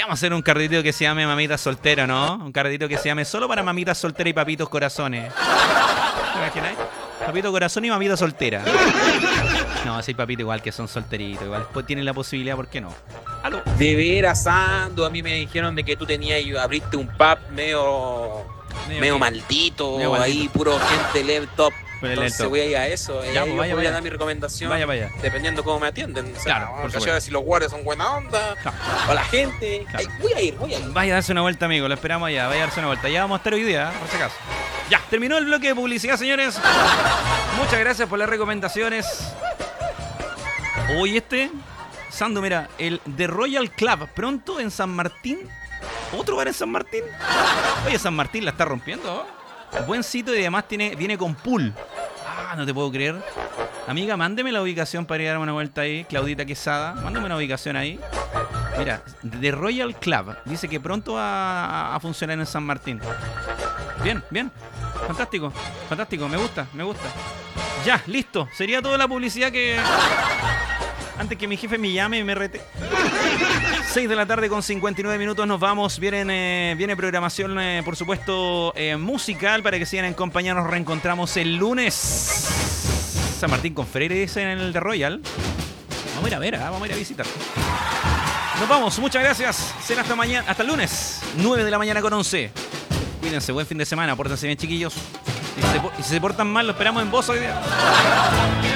Podríamos hacer un carretito que se llame Mamita Soltera, ¿no? Un carretito que se llame solo para mamitas solteras y papitos corazones. ¿Te imaginas? Papito corazón y mamita soltera. No, si hay papitos igual que son solteritos, igual pues tienen la posibilidad, ¿por qué no? ¡Aló! De veras, Sando, a mí me dijeron de que tú tenías y abriste un pub medio maldito, Medio ahí maldito. puro gente laptop. Por el Entonces laptop. voy a ir a eso. Ya, Ahí pues, yo vaya, voy vaya. a dar mi recomendación. Vaya. Dependiendo cómo me atienden. O sea, Claro, por ¿cachai? supuesto. Si los guardias son buena onda, Claro. o la gente. Claro. Ay, voy a ir. Vaya a darse una vuelta, amigo. Lo esperamos allá. Vaya a darse una vuelta. Ya vamos a estar hoy día, por si acaso. Ya, terminó el bloque de publicidad, señores. Muchas gracias por las recomendaciones. Hoy Sando, mira, el The Royal Club, pronto en San Martín. ¿Otro bar en San Martín? Oye, San Martín la está rompiendo, ¿no? Buen sitio y además viene con pool. Ah, no te puedo creer. Amiga, mándeme la ubicación para ir a dar una vuelta ahí. Claudita Quesada, mándame una ubicación ahí. Mira, The Royal Club. Dice que pronto va a funcionar en San Martín. Bien. Fantástico. Me gusta. Ya, listo. Sería toda la publicidad que... Antes que mi jefe me llame y me rete. 6 de la tarde con 59 minutos nos vamos. Viene programación, por supuesto, musical para que sigan en compañía. Nos reencontramos el lunes. San Martín con Freire en el The Royal. Vamos a ir a ver, vamos a ir a visitar. Nos vamos, muchas gracias. Será hasta mañana, hasta el lunes, 9 de la mañana con 11. Cuídense, buen fin de semana, pórtense bien, chiquillos. Y si se portan mal, lo esperamos en voz hoy día.